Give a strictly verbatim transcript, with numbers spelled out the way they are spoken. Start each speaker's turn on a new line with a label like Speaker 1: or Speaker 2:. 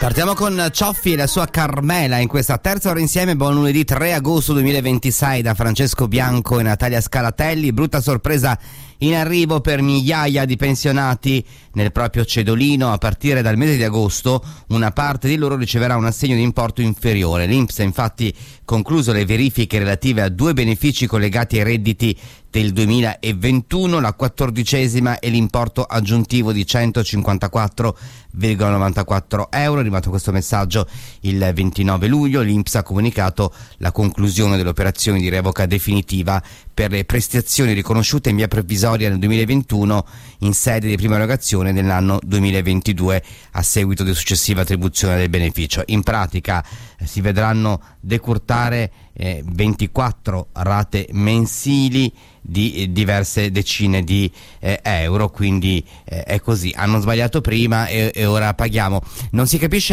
Speaker 1: Partiamo con Cioffi e la sua Carmela in questa terza ora insieme. Buon lunedì tre agosto duemilaventisei da Francesco Bianco e Natalia Scalatelli. Brutta sorpresa in arrivo per migliaia di pensionati nel proprio cedolino. A partire dal mese di agosto una parte di loro riceverà un assegno di importo inferiore. L'I N P S ha infatti concluso le verifiche relative a due benefici collegati ai redditi del duemilaventuno, la quattordicesima e l'importo aggiuntivo di centocinquantaquattro virgola novantaquattro euro. È arrivato questo messaggio il ventinove luglio. L'I N P S ha comunicato la conclusione delle operazioni di revoca definitiva per le prestazioni riconosciute in via provvisoria nel duemilaventuno in sede di prima erogazione nell'anno duemilaventidue a seguito di successiva attribuzione del beneficio. In pratica eh, si vedranno decurtare eh, ventiquattro rate mensili di eh, diverse decine di eh, euro, quindi eh, è così, hanno sbagliato prima e, e ora paghiamo. Non si capisce